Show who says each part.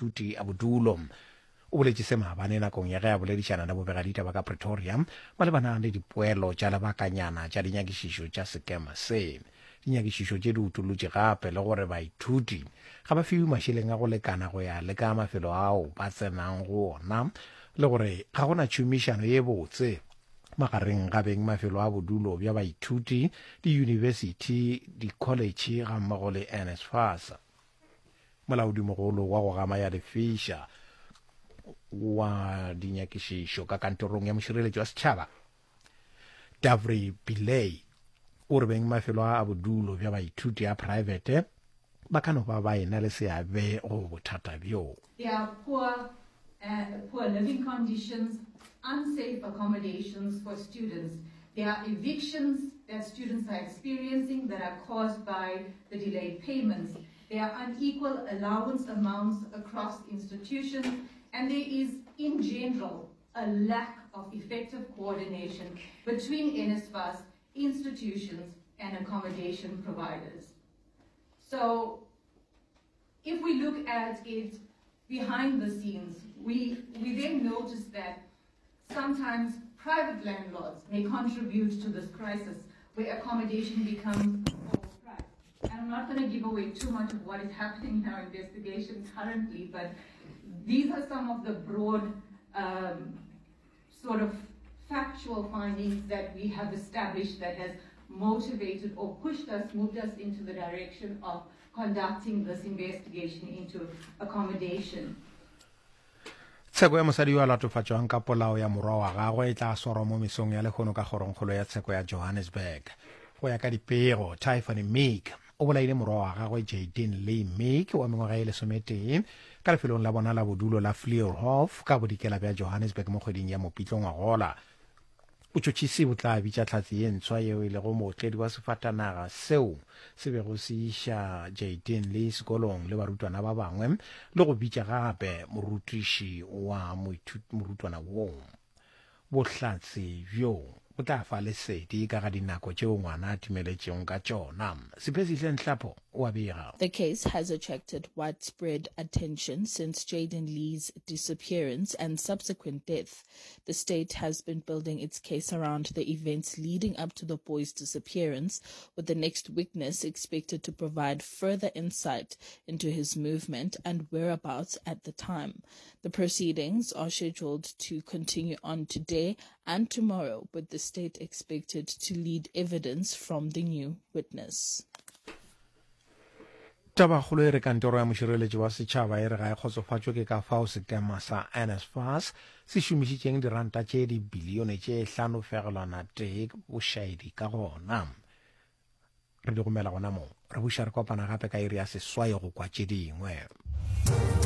Speaker 1: baithuti a bodulo. O boletše se maabane nakong ya ge a boledišana le bobegaditaba ka Pretoria malebana le dipoelo tša lebakanyana tša dinyakišišo tša sekema se. Dinyakišišo tše di utolotše gape le gore baithuti ga ba fiwe mašeleng a go lekana go ya le ka mafelo ao ba tsenang go ona, le gore ga gona tšhomišano ye botse magareng ga beng mafelo a bodulo bja baithuti, di-university, di-college ga mmogo le NSFAS. Molaodimogolo wa go gama ya lefiša wa dinyakišišo ka kantorong ya mošireletši wa setšhaba Davry Pillay o re beng mafelo a bodulo bja baithuti a private ba ka no ba ba ena le seabe go bothata bjo.
Speaker 2: There are poor living conditions, unsafe accommodations for students. There are evictions that students are experiencing that are caused by the delayed payments. There are unequal allowance amounts across institutions, and there is, in general, a lack of effective coordination between NSFAS, institutions, and accommodation providers. So, if we look at it behind the scenes, we then notice that sometimes private landlords may contribute to this crisis where accommodation becomes overpriced. And I'm not going to give away too much of what is happening in our investigation currently, but these are some of the broad sort of factual findings that we have established that has motivated or moved us into the direction of conducting this investigation into accommodation.
Speaker 1: Tsheko ya mosadi yo a latofatšwang ka polao ya morwa wa gagwe e tla swarwa mo mesong ya lekgono ka kgoronkgolo ya tsheko ya Johannesburg. Go ya ka dipego, Tiffany Meek o bolaile morwa wa gagwe Jaden Lee Meek wa mengwaga e 11 ka lefelong la bona la bodulo la Fleurhof ka bodikela bja Johannesburg mo kgweding ya Mopitlong wa gola. Botšotšhisi bo tla bitša tlhatsi ye ntshwa yeo e lego mootledi wa sefatanaga seo se bego se iša Jaden le sekolong le barutwana ba bangwe le go bitša gape morutiši wa morutwana woo. Bohlatsi bjo bo tla fa lesedi ka ga dinako tšeo ngwana a timeletšeng ka tšona. Sepesihle Nhlapo o a bega.
Speaker 3: The case has attracted widespread attention since Jaden Lee's disappearance and subsequent death. The state has been building its case around the events leading up to the boy's disappearance, with the next witness expected to provide further insight into his movement and whereabouts at the time. The proceedings are scheduled to continue on today and tomorrow, with the state expected to lead evidence from the new witness.
Speaker 1: Tabakgolo e re kantoro ya mošireletši wa setšhaba e re ga e kgotsofatšwe ke ka fao sekema sa NSFAS se šomišitšeng diranta tše dibilione tše 5.1 bošaedi ka gona. Re di gomela gona mo re buša re kopana gape ka iri ya seswai go kwa tše dingwe.